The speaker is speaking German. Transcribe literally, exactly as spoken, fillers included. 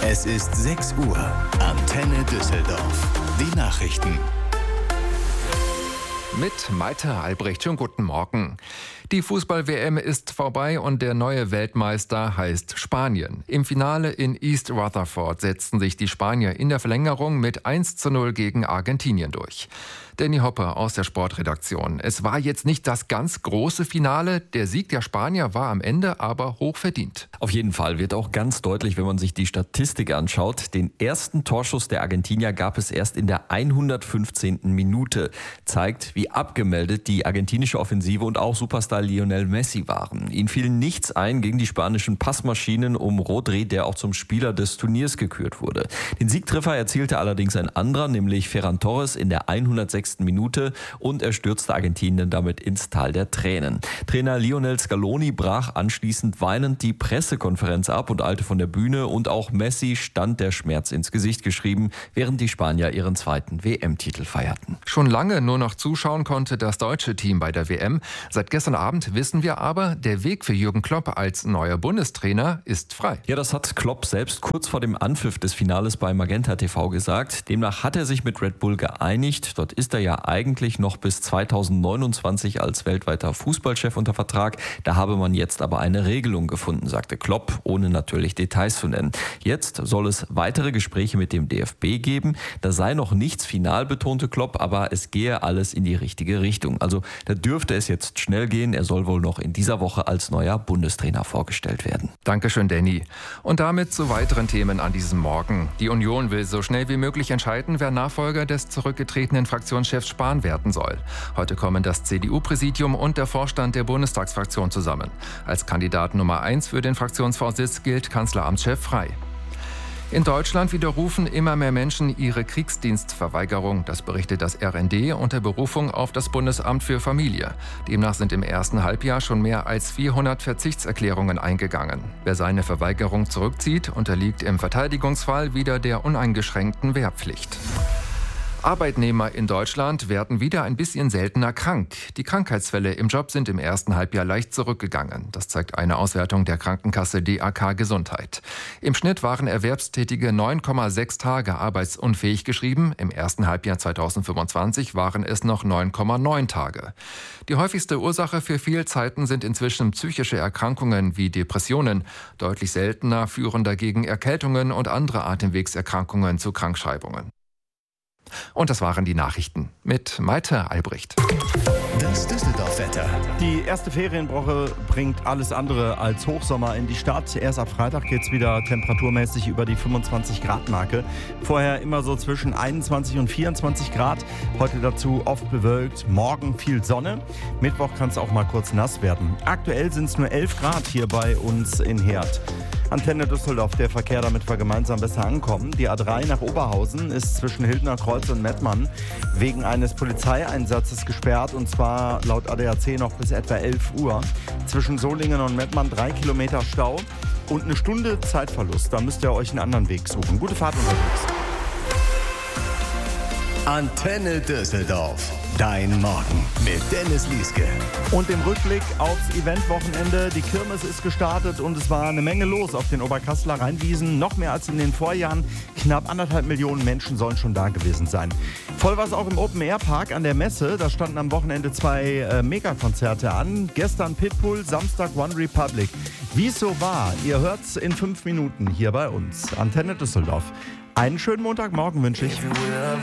Es ist sechs Uhr. Antenne Düsseldorf. Die Nachrichten. Mit Malte Albrecht. Schönen guten Morgen. Die Fußball-W M ist vorbei und der neue Weltmeister heißt Spanien. Im Finale in East Rutherford setzten sich die Spanier in der Verlängerung mit eins zu null gegen Argentinien durch. Danny Hoppe aus der Sportredaktion. Es war jetzt nicht das ganz große Finale. Der Sieg der Spanier war am Ende aber hoch verdient. Auf jeden Fall wird auch ganz deutlich, wenn man sich die Statistik anschaut. Den ersten Torschuss der Argentinier gab es erst in der hundertfünfzehnten Minute. Zeigt, wie abgemeldet die argentinische Offensive und auch Superstar Lionel Messi waren. Ihnen fiel nichts ein gegen die spanischen Passmaschinen um Rodri, der auch zum Spieler des Turniers gekürt wurde. Den Siegtreffer erzielte allerdings ein anderer, nämlich Ferran Torres in der hundertsechsten Minute, und er stürzte Argentinien damit ins Tal der Tränen. Trainer Lionel Scaloni brach anschließend weinend die Pressekonferenz ab und eilte von der Bühne, und auch Messi stand der Schmerz ins Gesicht geschrieben, während die Spanier ihren zweiten W M-Titel feierten. Schon lange nur noch zuschauen konnte das deutsche Team bei der W M. Seit gestern Abend wissen wir aber, der Weg für Jürgen Klopp als neuer Bundestrainer ist frei. Ja, das hat Klopp selbst kurz vor dem Anpfiff des Finales bei Magenta T V gesagt. Demnach hat er sich mit Red Bull geeinigt. Dort ist er ja eigentlich noch bis zweitausendneunundzwanzig als weltweiter Fußballchef unter Vertrag. Da habe man jetzt aber eine Regelung gefunden, sagte Klopp, ohne natürlich Details zu nennen. Jetzt soll es weitere Gespräche mit dem D F B geben. Da sei noch nichts final, betonte Klopp, aber es gehe alles in die richtige Richtung. Also da dürfte es jetzt schnell gehen. Er soll wohl noch in dieser Woche als neuer Bundestrainer vorgestellt werden. Dankeschön, Danny. Und damit zu weiteren Themen an diesem Morgen. Die Union will so schnell wie möglich entscheiden, wer Nachfolger des zurückgetretenen Fraktionschefs Spahn werden soll. Heute kommen das C D U-Präsidium und der Vorstand der Bundestagsfraktion zusammen. Als Kandidat Nummer eins für den Fraktionsvorsitz gilt Kanzleramtschef Frey. In Deutschland widerrufen immer mehr Menschen ihre Kriegsdienstverweigerung. Das berichtet das R N D unter Berufung auf das Bundesamt für Familie. Demnach sind im ersten Halbjahr schon mehr als vierhundert Verzichtserklärungen eingegangen. Wer seine Verweigerung zurückzieht, unterliegt im Verteidigungsfall wieder der uneingeschränkten Wehrpflicht. Arbeitnehmer in Deutschland werden wieder ein bisschen seltener krank. Die Krankheitsfälle im Job sind im ersten Halbjahr leicht zurückgegangen. Das zeigt eine Auswertung der Krankenkasse D A K Gesundheit. Im Schnitt waren Erwerbstätige neun Komma sechs Tage arbeitsunfähig geschrieben. Im ersten Halbjahr zweitausendfünfundzwanzig waren es noch neun Komma neun Tage. Die häufigste Ursache für Fehlzeiten sind inzwischen psychische Erkrankungen wie Depressionen. Deutlich seltener führen dagegen Erkältungen und andere Atemwegserkrankungen zu Krankschreibungen. Und das waren die Nachrichten mit Malte Albrecht. Das Düsseldorf-Wetter. Die erste Ferienwoche bringt alles andere als Hochsommer in die Stadt. Erst ab Freitag geht es wieder temperaturmäßig über die fünfundzwanzig Grad Marke. Vorher immer so zwischen einundzwanzig und vierundzwanzig Grad. Heute dazu oft bewölkt, morgen viel Sonne. Mittwoch kann es auch mal kurz nass werden. Aktuell sind es nur elf Grad hier bei uns in Herd. Antenne Düsseldorf, der Verkehr, damit wir gemeinsam besser ankommen. Die A drei nach Oberhausen ist zwischen Hildner Kreuz und Mettmann wegen eines Polizeieinsatzes gesperrt, und zwar laut A D A C noch bis etwa elf Uhr. Zwischen Solingen und Mettmann drei Kilometer Stau und eine Stunde Zeitverlust. Da müsst ihr euch einen anderen Weg suchen. Gute Fahrt unterwegs. Antenne Düsseldorf. Dein Morgen mit Dennis Lieske. Und im Rückblick aufs Eventwochenende. Die Kirmes ist gestartet und es war eine Menge los auf den Oberkasseler Rheinwiesen. Noch mehr als in den Vorjahren. Knapp anderthalb Millionen Menschen sollen schon da gewesen sein. Voll war es auch im Open-Air-Park an der Messe. Da standen am Wochenende zwei äh, Megakonzerte an. Gestern Pitbull, Samstag One Republic. Wie es so war, ihr hört's in fünf Minuten hier bei uns. Antenne Düsseldorf. Einen schönen Montagmorgen wünsche ich.